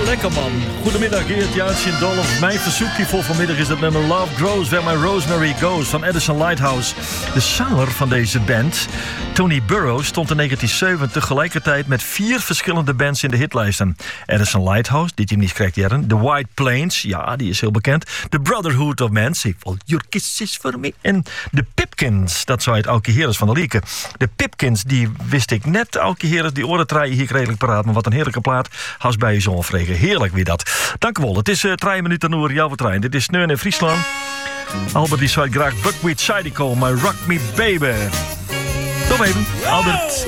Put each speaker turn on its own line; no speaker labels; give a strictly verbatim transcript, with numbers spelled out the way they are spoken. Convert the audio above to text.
lekker man. Goedemiddag Geert, Jaantje en Dolph. Mijn verzoekje voor vanmiddag is het nummer Love Grows Where My Rosemary Goes van Edison Lighthouse. De zanger van deze band, Tony Burrows, stond in negentien zeventig tegelijkertijd met vier verschillende bands in de hitlijsten. Edison Lighthouse, die team niet correct jaren. The White Plains, ja, die is heel bekend. The Brotherhood of Man, Save All Your Kisses For Me. En de Pipkins, dat zou het Auke Heres van de Lieke. De Pipkins, die wist ik net, Auke Heres, die oren draaien hier redelijk paraat. Maar wat een heerlijke plaat, haast bij je zo'n vregen. Heerlijk weer dat. Dank u wel. Het is uh, drie minuten naar jouw trein. Dit is Sneun in Friesland. Albert die zou graag Buckwheat Zydeco, maar Rock Me Baby. Tot even, Albert.